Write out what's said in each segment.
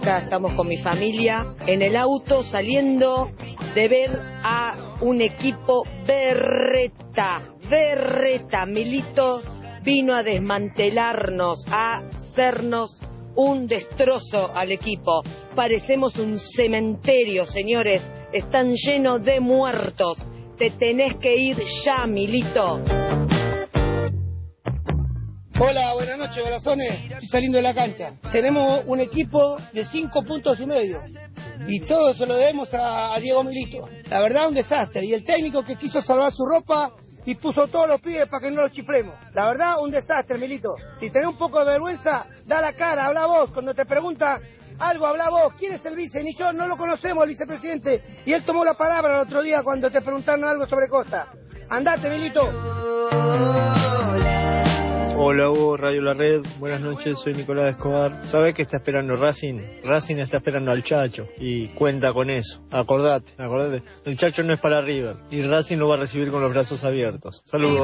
Acá estamos con mi familia en el auto saliendo de ver a un equipo berreta. Milito vino a desmantelarnos, a hacernos un destrozo al equipo. Parecemos un cementerio, señores. Están llenos de muertos. Te tenés que ir ya, Milito. Hola, buenas noches, Balazones. Estoy saliendo de la cancha. Tenemos un equipo de 5,5 puntos. Y todo eso lo debemos a Diego Milito. La verdad, un desastre. Y el técnico que quiso salvar su ropa y puso todos los pibes para que no los chiflemos. La verdad, un desastre, Milito. Si tenés un poco de vergüenza, da la cara, habla vos. Cuando te preguntan algo, habla vos. ¿Quién es el vice? Ni yo, no lo conocemos, el vicepresidente. Y él tomó la palabra el otro día cuando te preguntaron algo sobre Costa. Andate, Milito. Hola Hugo, Radio La Red, buenas noches, soy Nicolás Escobar. ¿Sabés qué está esperando Racing? Racing está esperando al Chacho y cuenta con eso. Acordate, el Chacho no es para River y Racing lo va a recibir con los brazos abiertos. Saludos.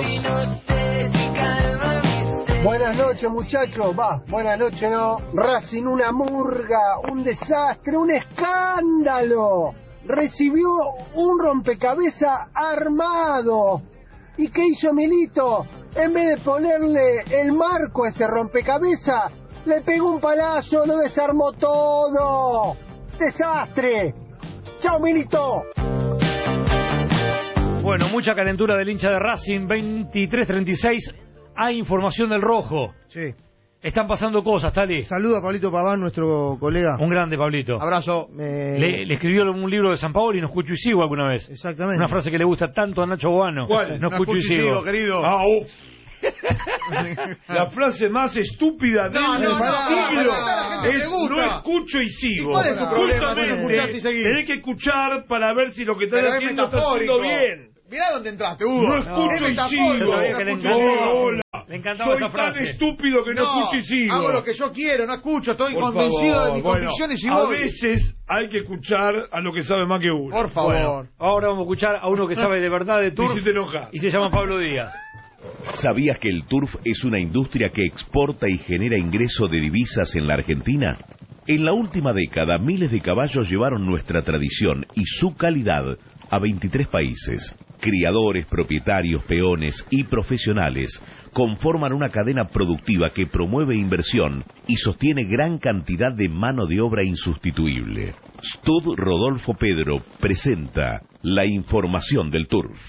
Buenas noches muchachos, buenas noches no. Racing una murga, un desastre, un escándalo. Recibió un rompecabezas armado. ¿Y qué hizo Milito? En vez de ponerle el marco a ese rompecabezas, le pegó un palazo, lo desarmó todo. ¡Desastre! ¡Chao, Milito! Bueno, mucha calentura del hincha de Racing, 23-36. Hay información del Rojo. Sí. Están pasando cosas, Tali. Saludo a Pablito Paván, nuestro colega. Un grande, Pablito. Abrazo. Le escribió un libro de San Paolo y no escucho y sigo alguna vez. Exactamente. Una frase que le gusta tanto a Nacho Boano. ¿Cuál? No escucho y sigo, querido. La frase más estúpida del siglo es no escucho y sigo. ¿Y cuál es tu problema? Tenés que escuchar para ver si lo que estás haciendo está haciendo bien. Mirá dónde entraste, Hugo. No escucho y sigo. Le encantaba esa frase. Soy tan estúpido que no escucho y sigo. Hago lo que yo quiero, no escucho. Estoy convencido de mis convicciones y voy. A veces hay que escuchar a lo que sabe más que uno. Por favor. Bueno, ahora vamos a escuchar a uno que sabe de verdad de turf. Y si te enojas. Y se llama Pablo Díaz. ¿Sabías que el turf es una industria que exporta y genera ingreso de divisas en la Argentina? En la última década, miles de caballos llevaron nuestra tradición y su calidad a 23 países. Criadores, propietarios, peones y profesionales conforman una cadena productiva que promueve inversión y sostiene gran cantidad de mano de obra insustituible. Stud Rodolfo Pedro presenta la información del turf.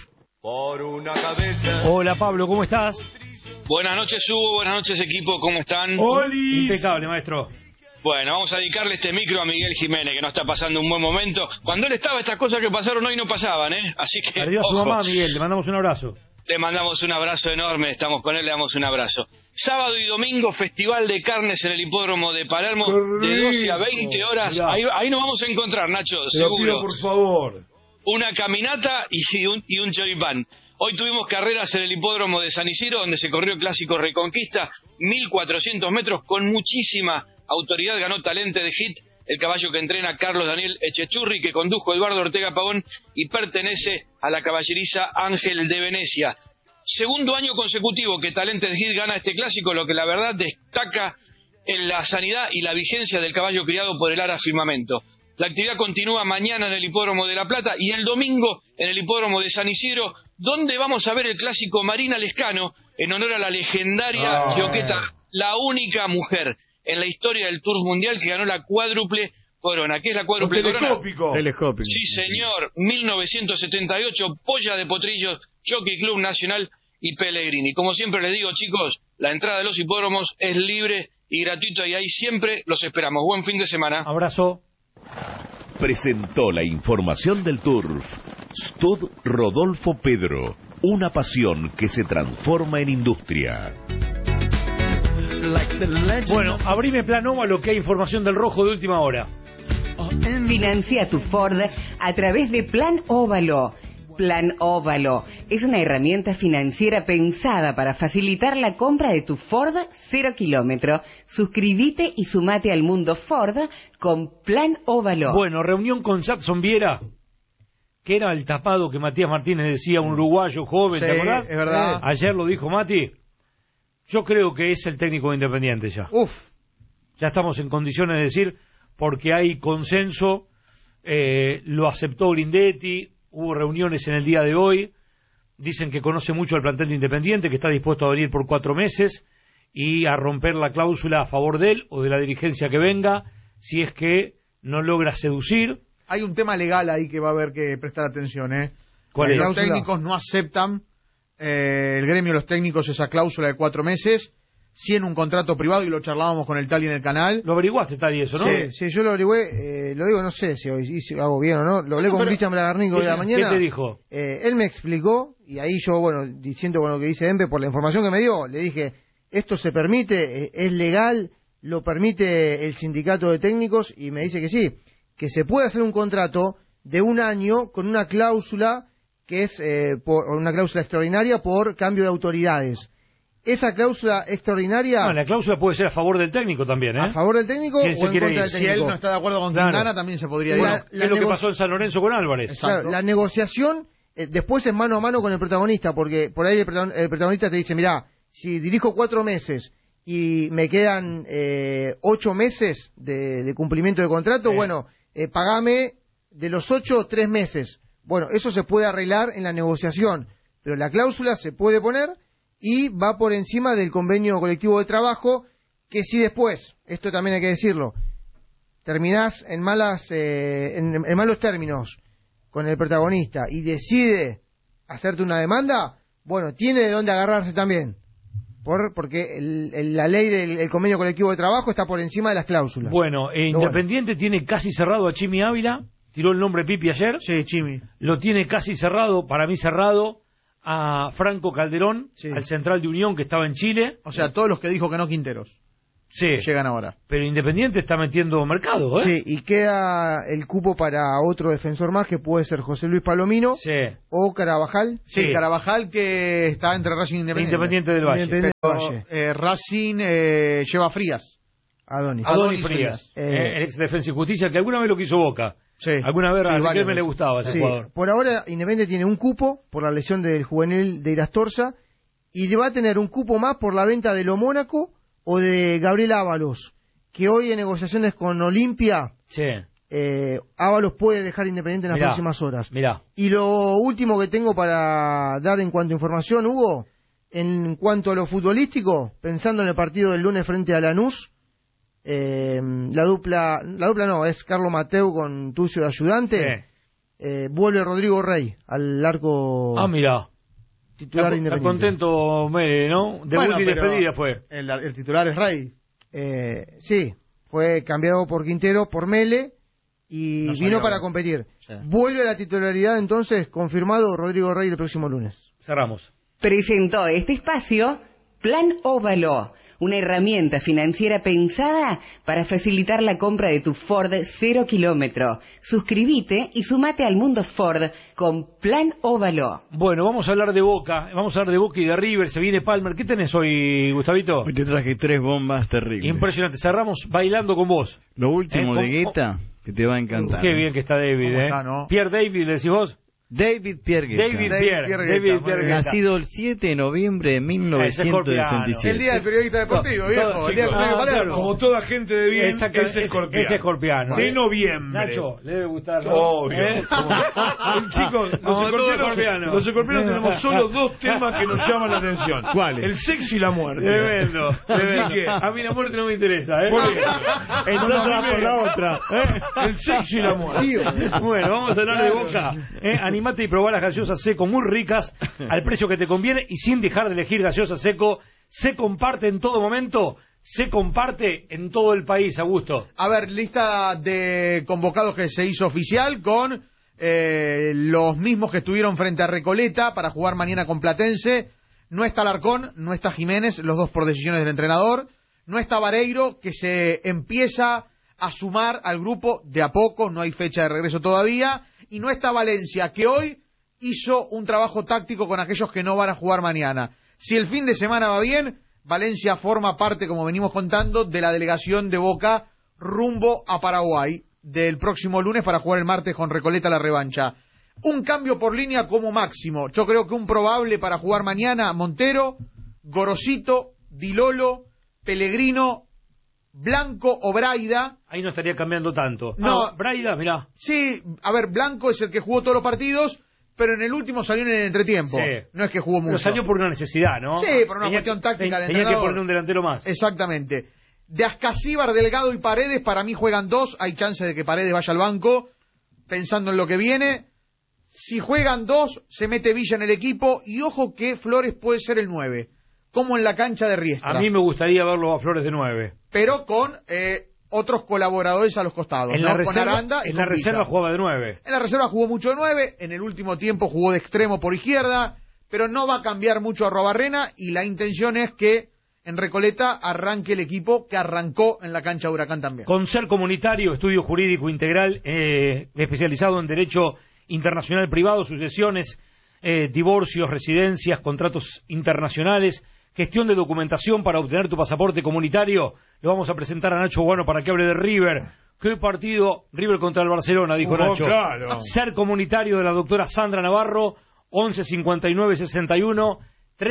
Hola Pablo, ¿cómo estás? Buenas noches Hugo, buenas noches equipo, ¿cómo están? ¡Oli! Impecable, maestro. Bueno, vamos a dedicarle este micro a Miguel Jiménez, que no está pasando un buen momento. Cuando él estaba, estas cosas que pasaron hoy no pasaban, ¿eh? Así que, Perdió a su mamá, Miguel, le mandamos un abrazo. Le mandamos un abrazo enorme, estamos con él, le damos un abrazo. Sábado y domingo, Festival de Carnes en el Hipódromo de Palermo, de 12 a 20 horas. Ahí nos vamos a encontrar, Nacho, seguro. Por favor. Una caminata y un choripán. Hoy tuvimos carreras en el Hipódromo de San Isidro, donde se corrió el Clásico Reconquista, 1400 metros, con muchísima autoridad. Ganó Talente de Hit, el caballo que entrena Carlos Daniel Echechurri, que condujo Eduardo Ortega Pavón y pertenece a la caballeriza Ángel de Venecia. Segundo año consecutivo que Talente de Hit gana este clásico, lo que la verdad destaca en la sanidad y la vigencia del caballo criado por el Ara Firmamento. La actividad continúa mañana en el Hipódromo de La Plata y el domingo en el Hipódromo de San Isidro, donde vamos a ver el clásico Marina Lescano en honor a la legendaria Gioqueta, la única mujer en la historia del Tour Mundial que ganó la cuádruple corona. ¿Qué es la cuádruple corona? Telescópico. Sí, señor. 1978, Polla de Potrillos, Jockey Club Nacional y Pellegrini. Como siempre les digo, chicos, la entrada de los hipódromos es libre y gratuita y ahí siempre los esperamos. Buen fin de semana. Abrazo. Presentó la información del turf Stud Rodolfo Pedro, una pasión que se transforma en industria. Bueno, abrime Plan Óvalo, que hay información del Rojo de última hora. Financia tu Ford a través de Plan Óvalo. Plan Óvalo es una herramienta financiera pensada para facilitar la compra de tu Ford 0 kilómetro. Suscríbete y sumate al mundo Ford con Plan Óvalo. Bueno, reunión con Jackson Viera, que era el tapado que Matías Martínez decía, un uruguayo joven, ¿te acordás? Es verdad. Ayer lo dijo Mati. Yo creo que es el técnico de Independiente ya. Uf. Ya estamos en condiciones de decir, porque hay consenso, lo aceptó Grindetti, hubo reuniones en el día de hoy, dicen que conoce mucho al plantel de Independiente, que está dispuesto a venir por 4 meses y a romper la cláusula a favor de él o de la dirigencia que venga, si es que no logra seducir. Hay un tema legal ahí que va a haber que prestar atención, ¿eh? ¿Cuál es? Los técnicos no aceptan, el gremio de los técnicos, esa cláusula de 4 meses, sí en un contrato privado, y lo charlábamos con el Tali en el canal. Lo averiguaste, Tali, eso, ¿no? Sí, yo lo averigué, lo digo, no sé si hoy hago bien o no, lo hablé con Cristian Bragarnik hoy de la mañana. ¿Qué te dijo? Él me explicó, y ahí yo, bueno, diciendo con lo que dice Empe, por la información que me dio, le dije, esto se permite, es legal, lo permite el sindicato de técnicos, y me dice que sí, que se puede hacer un contrato de 1 año con una cláusula que es una cláusula extraordinaria por cambio de autoridades. Esa cláusula extraordinaria... No, la cláusula puede ser a favor del técnico también, ¿eh? ¿A favor del técnico o en contra del técnico? Si él no está de acuerdo con Quintana, también se podría ir. Es lo que pasó en San Lorenzo con Álvarez. Claro, la negociación después es mano a mano con el protagonista, porque por ahí el protagonista te dice, mirá, si dirijo 4 meses y me quedan 8 meses de cumplimiento de contrato, bueno, pagame de los 8, 3 meses. Bueno, eso se puede arreglar en la negociación, pero la cláusula se puede poner y va por encima del convenio colectivo de trabajo, que si después, esto también hay que decirlo, terminás en malos términos con el protagonista y decide hacerte una demanda, bueno, tiene de dónde agarrarse también, porque la ley del convenio colectivo de trabajo está por encima de las cláusulas. Bueno, Independiente tiene casi cerrado a Chimi Ávila, tiró el nombre Pipi ayer. Sí, Chimi. Lo tiene casi cerrado, para mí cerrado, a Franco Calderón, al central de Unión que estaba en Chile. O sea, todos los que dijo que no Quinteros. Sí. Llegan ahora. Pero Independiente está metiendo mercado, ¿eh? Sí, y queda el cupo para otro defensor más, que puede ser José Luis Palomino o Carabajal. Sí, Carabajal, que está entre Racing e Independiente. Independiente del Valle. Pero, Racing lleva a Frías. Adonis Frías. El ex Defensa y Justicia, que alguna vez lo quiso Boca. Sí. Alguna vez a Riquelme le gustaba ese jugador. Por ahora Independiente tiene un cupo por la lesión del juvenil de Irastorza y va a tener un cupo más por la venta de Lo Mónaco o de Gabriel Ábalos, que hoy en negociaciones con Olimpia, Ábalos puede dejar Independiente en las próximas horas. Y lo último que tengo para dar en cuanto a información, Hugo, en cuanto a lo futbolístico, pensando en el partido del lunes frente a Lanús, la dupla no, es Carlos Mateu con Tucio de ayudante, vuelve Rodrigo Rey al arco titular de Independiente. Está contento Mere, ¿no? Debut y despedida fue. El titular es Rey. Sí, fue cambiado por Quintero, por Mele, y vino para competir. Vuelve a la titularidad entonces, confirmado Rodrigo Rey el próximo lunes. Cerramos. Presentó este espacio Plan Óvalo, una herramienta financiera pensada para facilitar la compra de tu Ford 0 kilómetro. Suscríbete y sumate al mundo Ford con Plan Óvalo. Bueno, vamos a hablar de Boca y de River. Se viene Palmer. ¿Qué tenés hoy, Gustavito? Hoy te traje 3 bombas terribles. Impresionante. Cerramos bailando con vos. Lo último de Guetta, que te va a encantar. Qué bien que está David, está, ¿no? Pierre David, ¿le decís vos? David Pierre Guetta. David Pierre nacido el 7 de noviembre de 1967. El día del periodista deportivo, viejo. El día del periodista Palermo. Como toda gente de bien, es escorpiano. Es escorpiano. De noviembre. Nacho, le debe gustar, ¿no? Obvio. Chicos, los escorpianos tenemos solo 2 temas que nos llaman la atención. ¿Cuáles? El sexo y la muerte. Tremendo. Así que a mí la muerte no me interesa, entonces va por la otra. El sexo y la muerte. Bueno, vamos a hablar de Boca. Animate y probá las gaseosas Seco, muy ricas, al precio que te conviene y sin dejar de elegir gaseosas Seco. Se comparte en todo momento, se comparte en todo el país, Augusto. A ver, lista de convocados que se hizo oficial con los mismos que estuvieron frente a Recoleta para jugar mañana con Platense. No está Alarcón, no está Jiménez, los dos por decisiones del entrenador. No está Vareiro, que se empieza a sumar al grupo de a poco, no hay fecha de regreso todavía. Y no está Valencia, que hoy hizo un trabajo táctico con aquellos que no van a jugar mañana. Si el fin de semana va bien, Valencia forma parte, como venimos contando, de la delegación de Boca rumbo a Paraguay del próximo lunes para jugar el martes con Recoleta la revancha. Un cambio por línea como máximo. Yo creo que un probable para jugar mañana, Montero, Gorosito, Di Lolo, Pellegrino Blanco o Braida. Ahí no estaría cambiando tanto. No. Braida, mirá. Sí, a ver, Blanco es el que jugó todos los partidos, pero en el último salió en el entretiempo. Sí. No es que jugó mucho. Pero salió por una necesidad, ¿no? Sí, por una cuestión táctica del entrenador. Tenía que poner un delantero más. Exactamente. De Ascasíbar, Delgado y Paredes, para mí juegan 2. Hay chance de que Paredes vaya al banco, pensando en lo que viene. Si juegan 2, se mete Villa en el equipo. Y ojo que Flores puede ser el 9, como en la cancha de Riestra. A mí me gustaría verlo a Flores de 9. Pero con otros colaboradores a los costados. En ¿no? la reserva, con Aranda y en con la reserva Villa. jugaba de 9. En la reserva jugó mucho de 9. En el último tiempo jugó de extremo por izquierda. Pero no va a cambiar mucho a Arrobarrena. Y la intención es que en Recoleta arranque el equipo que arrancó en la cancha de Huracán también. Con Ser Comunitario, estudio jurídico integral, especializado en derecho internacional privado, sucesiones, divorcios, residencias, contratos internacionales, gestión de documentación para obtener tu pasaporte comunitario. Lo vamos a presentar a Nacho Guano para que hable de River. ¿Qué partido? River contra el Barcelona, dijo Nacho. Claro. Ser Comunitario de la doctora Sandra Navarro, 11 59 61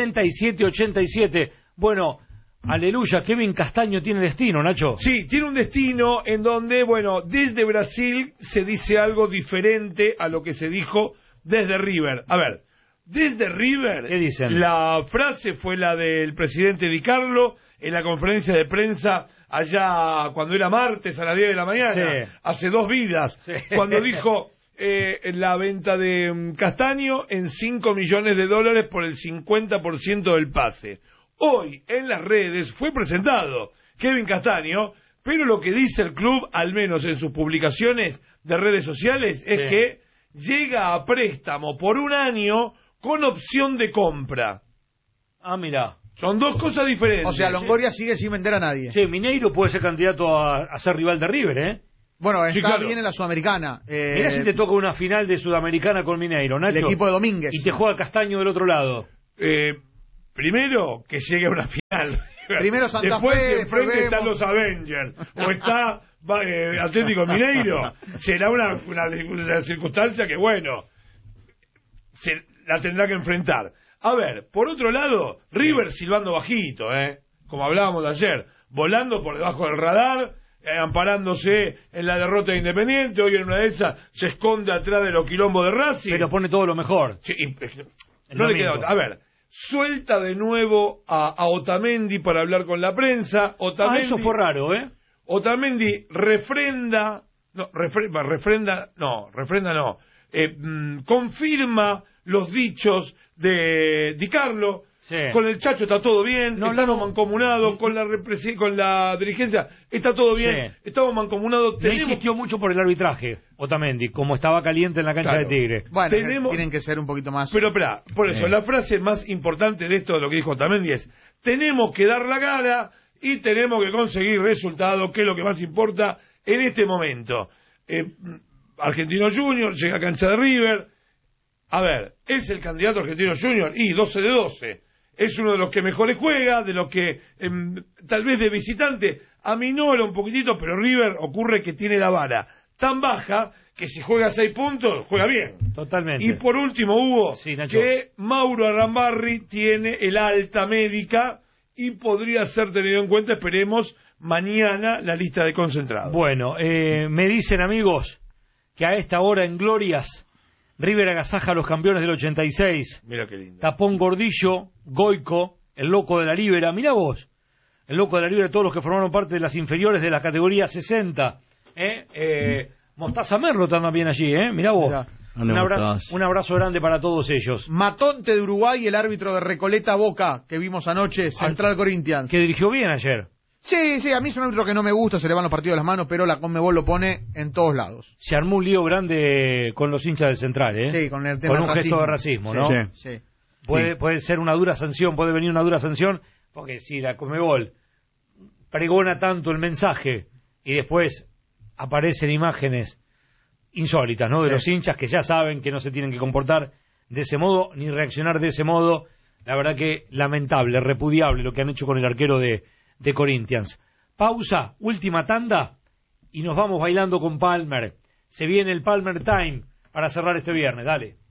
37 87. Bueno, aleluya, Kevin Castaño tiene destino, Nacho. Sí, tiene un destino en donde, bueno, desde Brasil se dice algo diferente a lo que se dijo desde River. A ver, desde River, ¿qué dicen? La frase fue la del presidente Di Carlo en la conferencia de prensa allá cuando era martes a las 10 de la mañana, sí. Hace 2 vidas, sí. Cuando dijo la venta de Castaño en $5 millones por el 50% del pase. Hoy en las redes fue presentado Kevin Castaño, pero lo que dice el club, al menos en sus publicaciones de redes sociales, es que llega a préstamo por 1 año con opción de compra. Ah, mira. Son 2 cosas diferentes. O sea, Longoria sigue sin vender a nadie. Sí, Mineiro puede ser candidato a ser rival de River, ¿eh? Bueno, está sí, claro. bien en la Sudamericana. Mirá si te toca una final de Sudamericana con Mineiro, Nacho. El equipo de Domínguez. Y te juega Castaño del otro lado. Primero, que llegue a una final. Primero Santa después, Fe, si después enfrente están los Avengers, o está Atlético Mineiro, será una circunstancia que, bueno, se la tendrá que enfrentar. A ver, por otro lado, River silbando bajito, como hablábamos de ayer, volando por debajo del radar, amparándose en la derrota de Independiente. Hoy en una de esas se esconde atrás de los quilombos de Racing. Pero pone todo lo mejor. Sí, no le queda otra. A ver, suelta de nuevo a Otamendi para hablar con la prensa. Otamendi, eso fue raro, Otamendi confirma los dichos de Di Carlo. Sí. Con el Chacho está todo bien, estamos mancomunados, con la dirigencia está todo bien, estamos mancomunados. No insistió mucho por el arbitraje, Otamendi, como estaba caliente en la cancha de Tigre. Bueno, tienen que ser un poquito más. Pero espera, por eso, la frase más importante de esto, de lo que dijo Otamendi es: tenemos que dar la cara y tenemos que conseguir resultados, que es lo que más importa en este momento. Argentino Junior llega a cancha de River. A ver, ¿es el candidato Argentino Junior? Y 12 de 12. Es uno de los que mejores juega, de los que tal vez de visitante aminora un poquitito, pero River ocurre que tiene la vara tan baja que si juega 6 puntos, juega bien. Totalmente. Y por último, Hugo, que Mauro Arambarri tiene el alta médica y podría ser tenido en cuenta, esperemos, mañana la lista de concentrados. Bueno, me dicen amigos que a esta hora en Glorias River agasaja a los campeones del 86. Mira qué lindo. Tapón Gordillo, Goico, el loco de la Libera. Mirá vos, el loco de la Libera, todos los que formaron parte de las inferiores de la categoría 60. Mostaza Merlo también allí, mirá vos. Un abrazo grande para todos ellos. Matonte de Uruguay, el árbitro de Recoleta Boca, que vimos anoche, Central Corinthians. Que dirigió bien ayer. Sí, a mí es un árbitro que no me gusta, se le van los partidos de las manos, pero la Conmebol lo pone en todos lados. Se armó un lío grande con los hinchas del Central, Sí, con el tema con un gesto de racismo, ¿no? Sí. Puede ser una dura sanción, puede venir una dura sanción, porque si la Conmebol pregona tanto el mensaje y después aparecen imágenes insólitas, ¿no? De los hinchas que ya saben que no se tienen que comportar de ese modo, ni reaccionar de ese modo. La verdad que lamentable, repudiable lo que han hecho con el arquero de Corinthians. Pausa, última tanda y nos vamos bailando con Palmer. Se viene el Palmer Time para cerrar este viernes. Dale.